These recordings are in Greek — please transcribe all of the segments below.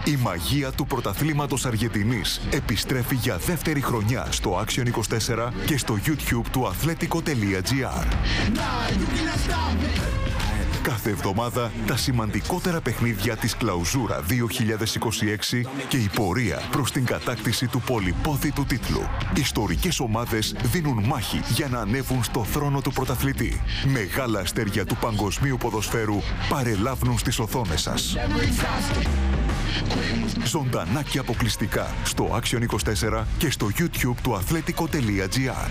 Η μαγεία του πρωταθλήματος Αργεντινής επιστρέφει για δεύτερη χρονιά στο Action 24 και στο YouTube του Athletico.gr. Κάθε εβδομάδα τα σημαντικότερα παιχνίδια της Κλαουζούρα 2026 και η πορεία προς την κατάκτηση του πολυπόθητου τίτλου. Ιστορικές ομάδες δίνουν μάχη για να ανέβουν στο θρόνο του πρωταθλητή. Μεγάλα αστέρια του παγκοσμίου ποδοσφαίρου παρελάβουν στις οθόνες σας. Ζωντανά και αποκλειστικά στο Action 24 και στο YouTube του Athletico.gr.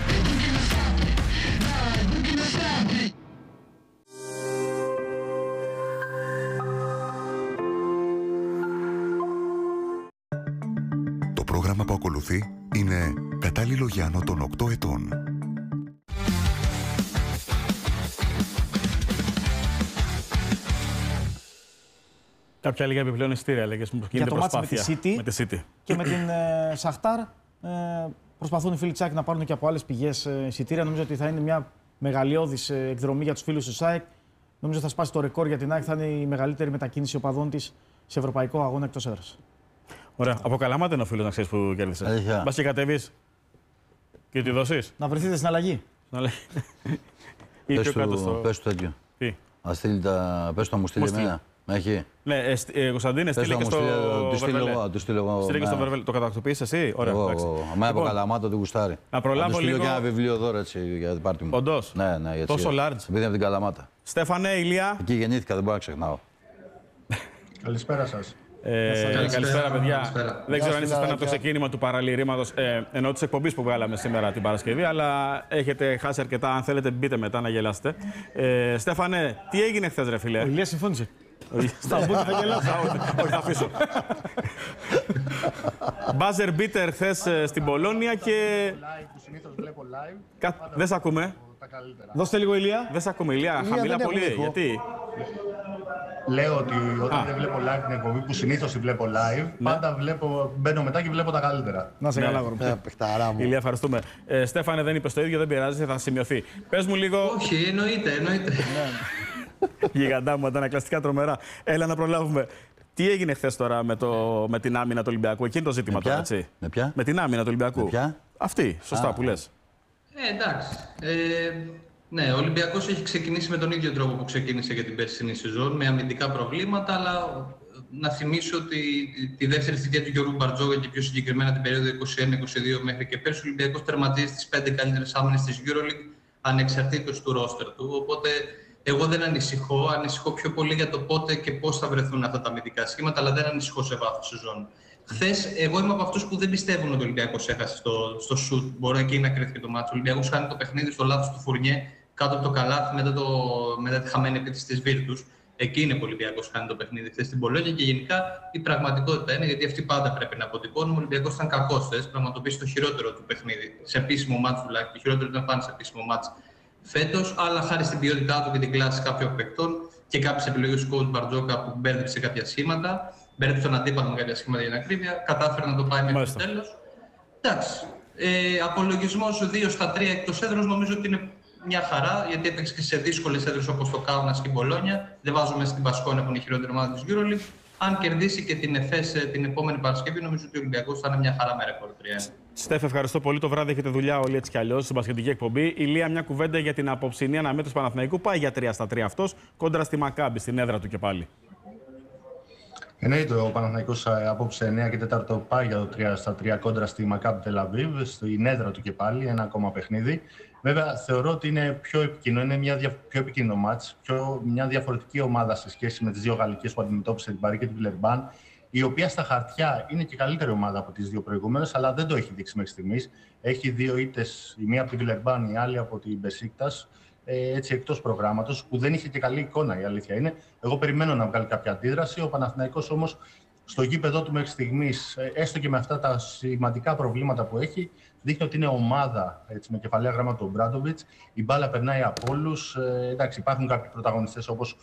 Το πρόγραμμα που ακολουθεί είναι κατάλληλο για άνω των 8 ετών. Κάποια λίγα επιπλέον εισιτήρια, λέγες, που γίνεται προσπάθεια με τη City και με την Σαχτάρ. Προσπαθούν οι φίλοι Τσάκ να πάρουν και από άλλες πηγές εισιτήρια. Νομίζω ότι θα είναι μια μεγαλειώδης εκδρομή για τους φίλους του ΣΑΕΚ. Νομίζω θα σπάσει το ρεκόρ για την ΑΕΚ, θα είναι η μεγαλύτερη μετακίνηση οπαδών της σε ευρωπαϊκό αγώνα εκτός έδρας. Ωραία. Από Καλαμάτα είναι ο φίλος, να ξέρεις, που κέρδισε. Μπας και κατέβεις και τη δώσεις. Να βρεθείτε στην αλλαγή. Πες του τέτοιο. Τι. Πες του να μου στείλει εμένα. Έχει. Ναι, Κωνσταντίνε, στείλε και στο Βερβέλ. Το κατακτοποιείς εσύ? Ωραία, εντάξει. Αμά από Καλαμάτα του γουστάρει. Να προλάβω λίγο. Και ένα βιβλίο δώρο έτσι για την πάρτι μου. Όντως. Ναι, έτσι. Τόσο large. Επειδή από την Καλαμάτα. Στέφανε, Ηλία. Εκεί γεννήθηκα, δεν μπορώ να ξεχνάω. Καλησπέρα σας. Καλησπέρα, παιδιά. Δεν ξέρω αν ήσασταν από το ξεκίνημα του παραλυρήματος, ενώ της εκπομπής που βγάλαμε σήμερα την Παρασκευή, αλλά έχετε χάσει αρκετά. Αν θέλετε, μπείτε μετά να γελάσετε. Στέφανε, τι έγινε χθες, ρε φίλε? Ο Ηλίας συμφώνησε. Στα μπούκια θα γελάσω. Όχι, θα αφήσω. Μπάζερ μπίτερ χθες στην Πολόνια και... Δεν σ' ακούμε. Δώστε λίγο, Ηλία. Δεν σ' ακούμε, Ηλία. Χαμηλά πολύ. Γιατί? Λέω ότι όταν δεν βλέπω live την εκπομπή, που συνήθως τη βλέπω live, πάντα μπαίνω μετά και βλέπω τα καλύτερα. Να σε καλά, γορμπέ. Ηλία, ευχαριστούμε. Στέφανε, δεν είπες το ίδιο, δεν πειράζει, θα σημειωθεί. Πες μου λίγο... Όχι, εννοείται. Γιγαντά μου, αντανακλαστικά τρομερά. Έλα να προλάβουμε. Τι έγινε χθες τώρα με την άμυνα του Ολυμπιακού? Εκεί είναι το ζήτημα τώρα, έτσι. Με την άμυνα του Ολυμπιακού. Αυτή, σωστά που λες. Εντάξει. Ναι, ο Ολυμπιακός έχει ξεκινήσει με τον ίδιο τρόπο που ξεκίνησε για την περσινή σεζόν, με αμυντικά προβλήματα, αλλά να θυμίσω ότι τη δεύτερη θητεία του Γιώργου Μπαρτζόκα και πιο συγκεκριμένα την περίοδο 21-22 μέχρι και πέρσι, ο Ολυμπιακός τερματίζει στις 5 καλύτερες άμυνες της EuroLeague ανεξαρτήτως του ρόστερ του. Οπότε εγώ δεν ανησυχώ. Ανησυχώ πιο πολύ για το πότε και πώς θα βρεθούν αυτά τα αμυντικά σχήματα, αλλά δεν ανησυχώ σε βάθος σεζόν. Χθες, εγώ είμαι από αυτούς που δεν πιστεύουν ότι ο Ολυμπιακός έχασε στο σουτ. Μπορεί εκεί να κρύφτει το μάτσο. Ο Ολυμπιακός χάνει το παιχνίδι στο λάθος του Φουρνιέ κάτω από το καλάθι μετά τη χαμένη επίθεση της Βίρτους. Εκεί είναι που ο Ολυμπιακός χάνει το παιχνίδι χθες στην Πολόνια και γενικά η πραγματικότητα είναι, γιατί αυτοί πάντα πρέπει να αποτυπώνουν. Ο Ολυμπιακός ήταν κακός χθες, πραγματοποίησε το χειρότερο του παιχνίδι σε επίσημο μάτς τουλάχιστον. Το χειρότερο ήταν πάνω σε επίσημο μάτς φέτος, αλλά χάρη στην ποιότητά του και την κλάση κάποιων παικτών και κάποιες επιλογές του coach Μπαρτζόκα που μπέρδεψε κάποια σχήματα, μπέρδεψε τον αντίπαλο με κάποια σχήματα για την ακρίβεια, κατάφερε να το πάει μέχρι το τέλος. Εντάξει. Απολογισμός 2 στα 3 εκτός έδρας νομίζω ότι είναι μια χαρά, γιατί έπαιξε και σε δύσκολες έδρες όπως το Κάουνας και η Μπολόνια. Δεν βάζω μέσα στην Μπασκόνια που είναι η χειρότερη ομάδα της EuroLeague. Αν κερδίσει και την ΕΦΕΣ την επόμενη Παρασκευή, νομίζω ότι ο Ολυμπιακός θα είναι μια χαρά με ρεκόρ 3. Στέφ, ευχαριστώ πολύ. Το βράδυ έχετε δουλειά όλοι έτσι κι αλλιώς στην μπασκετική εκπομπή. Ηλία, μια κουβέντα για την απόψινή αναμέτρηση Παναθηναϊκού. Πάει για 3 στα 3 αυτός, κόντρα στη Μακάμπι, στην έδρα του και πάλι. Εννοείται ο Παναθηναϊκός απόψε 9 και 4 πάει για το 3 στα 3 κόντρα στη Μακάμπι Τελαβίβ, στην έδρα του και πάλι, ένα ακόμα παιχνίδι. Βέβαια, θεωρώ ότι είναι πιο επικίνδυνο, είναι πιο επικίνδυνο μάτς, μια διαφορετική ομάδα σε σχέση με τις δύο γαλλικές που αντιμετώπισε την Παρί και την Βιλερμπάν, η οποία στα χαρτιά είναι και καλύτερη ομάδα από τις δύο προηγούμενες, αλλά δεν το έχει δείξει μέχρι στιγμής. Έχει 2 ήττες, η μία από τη Βιλερμπάν, η άλλη από την Μπεσίκτας, έτσι εκτός προγράμματος, που δεν είχε και καλή εικόνα, η αλήθεια είναι. Εγώ περιμένω να βγάλει κάποια αντίδραση. Ο Παναθηναϊκός όμως στο γήπεδό του μέχρι στιγμής, έστω και με αυτά τα σημαντικά προβλήματα που έχει, δείχνει ότι είναι ομάδα έτσι, με κεφαλαία γράμματα του Μπράντοβιτς. Η μπάλα περνάει από όλους. Εντάξει, υπάρχουν κάποιοι πρωταγωνιστές όπως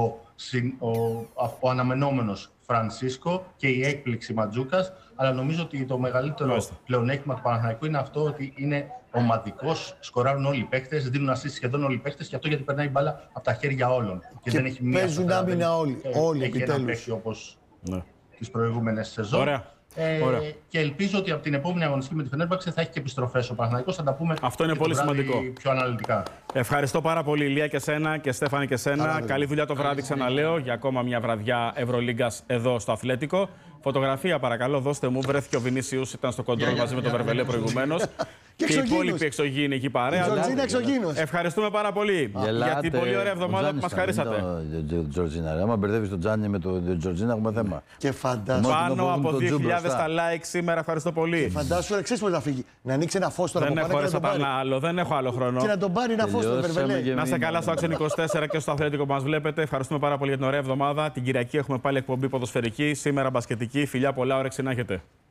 ο αναμενόμενος Φρανσίσκο και η έκπληξη Ματζούκας. Αλλά νομίζω ότι το μεγαλύτερο πλεονέκτημα του Παναθηναϊκού είναι αυτό ότι είναι ομαδικός, σκοράρουν όλοι οι παίκτες, δίνουν assist σχεδόν όλοι οι παίκτες και αυτό γιατί περνάει η μπάλα από τα χέρια όλων. Και δεν έχει μία. Παίζουν άμυνα όλοι. Όλοι επιτέλους. Όπως τις προηγούμενες σεζόν. Ωραία. Και ελπίζω ότι από την επόμενη αγωνιστική με τη Φενέρμπαξε θα έχει και επιστροφές ο Παναθηναϊκός. Θα τα πούμε. Αυτό είναι πολύ σημαντικό. Πιο αναλυτικά. Ευχαριστώ πάρα πολύ, Ηλία, και σένα και Στέφανη και σένα. Καλή δουλειά το βράδυ, ξαναλέω, για ακόμα μια βραδιά Ευρωλίγκας εδώ στο Αθλέτικο. Φωτογραφία, παρακαλώ, δώστε μου. Βρέθηκε ο Βινίσιους, ήταν στο κοντρόλ μαζί με τον Βερβελέ προηγουμένως. Και οι υπόλοιποι εξωγήινοι εκεί παρέα. Ευχαριστούμε πάρα πολύ για την πολύ ωραία εβδομάδα που μας χαρίσατε. Άμα μπερδεύεις τον Τζάνι με τον Τζορτζίνα, έχουμε θέμα. Και φαντάσου. Πάνω από 2.000 τα like σήμερα. Ευχαριστώ πολύ. Φαντάσου, ξέρεις πώς να φύγει. Να ανοίξει ένα φως τώρα. Δεν έχω άλλο, δεν έχω άλλο χρόνο. Και να τον πάρει ένα φως στο Βερβελέ. Να είστε καλά στο Action 24 και στο Αθλέτικο που μας βλέπετε. Ευχαριστούμε πάρα πολύ για την ωραία εβδομάδα. Την Κυριακή έχουμε πάλι εκπομπή ποδοσφαιρική. Σήμερα μπασκετική. Φιλιά, πολλά όρεξη να έχετε.